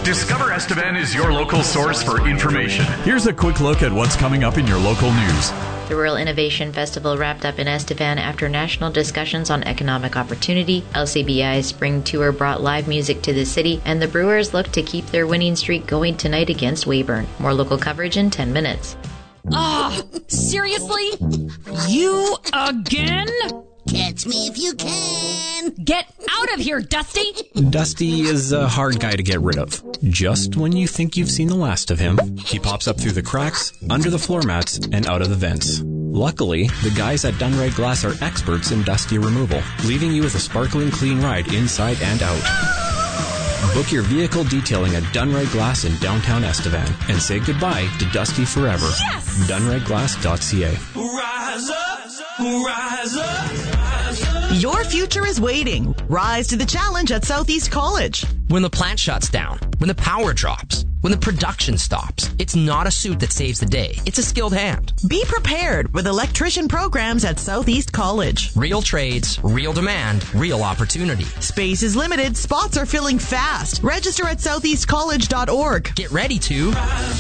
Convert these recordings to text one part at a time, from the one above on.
Discover Estevan is your local source for information. Here's a quick look at what's coming up in your local news. The Rural Innovation Festival wrapped up in Estevan after national discussions on economic opportunity. LCBI's spring tour brought live music to the city, and the Brewers look to keep their winning streak going tonight against Weyburn. More local coverage in 10 minutes. Seriously? You again? Catch me if you can. Get out of here, Dusty! Dusty is a hard guy to get rid of. Just when you think you've seen the last of him, he pops up through the cracks, under the floor mats, and out of the vents. Luckily, the guys at Dunride Glass are experts in Dusty removal, leaving you with a sparkling clean ride inside and out. Book your vehicle detailing at Dunride Glass in downtown Estevan and say goodbye to Dusty forever. Yes! DunrideGlass.ca. Rise up, rise up. Your future is waiting. Rise to the challenge at Southeast College. When the plant shuts down, when the power drops, when the production stops, it's not a suit that saves the day. It's a skilled hand. Be prepared with electrician programs at Southeast College. Real trades, real demand, real opportunity. Space is limited. Spots are filling fast. Register at southeastcollege.org. Get ready to...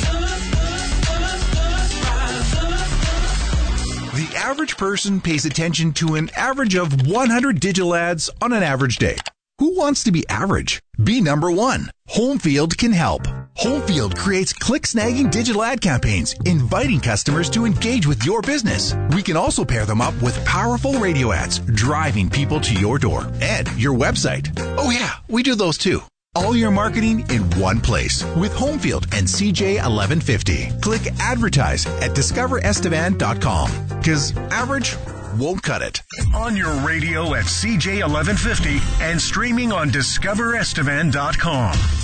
The average person pays attention to an average of 100 digital ads on an average day. Who wants to be average? Be number one. Homefield can help. Homefield creates click-snagging digital ad campaigns, inviting customers to engage with your business. We can also pair them up with powerful radio ads, driving people to your door and your website. Oh yeah, we do those too. All your marketing in one place with Homefield and CJ 1150. Click advertise at discoverestevan.com because average won't cut it. On your radio at CJ 1150 and streaming on discoverestevan.com.